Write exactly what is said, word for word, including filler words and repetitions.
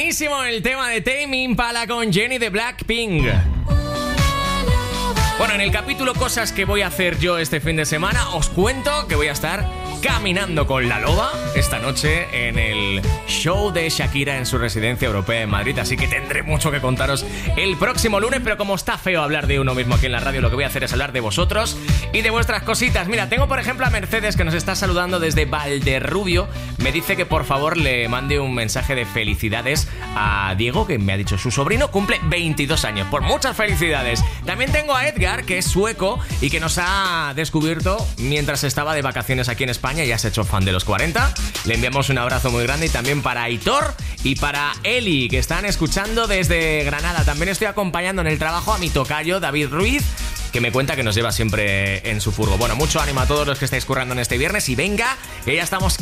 Buenísimo el tema de Tame Impala con Jennie de Blackpink. Bueno, en el capítulo Cosas que voy a hacer yo este fin de semana, os cuento que voy a estar caminando con la loba esta noche en el show de Shakira en su residencia europea en Madrid, así que tendré mucho que contaros el próximo lunes, pero como está feo hablar de uno mismo aquí en la radio, lo que voy a hacer es hablar de vosotros y de vuestras cositas. Mira, tengo por ejemplo a Mercedes que nos está saludando desde Valderrubio, me dice que por favor le mande un mensaje de felicidades a Diego, que me ha dicho su sobrino cumple veintidós años, por muchas felicidades. También tengo a Edgar, que es sueco y que nos ha descubierto mientras estaba de vacaciones aquí en España. Ya se ha hecho fan de los cuarenta. Le enviamos un abrazo muy grande. Y también para Aitor y para Eli, que están escuchando desde Granada. También estoy acompañando en el trabajo a mi tocayo David Ruiz, que me cuenta que nos lleva siempre en su furgo. Bueno, mucho ánimo a todos los que estáis currando en este viernes. Y venga, que ya estamos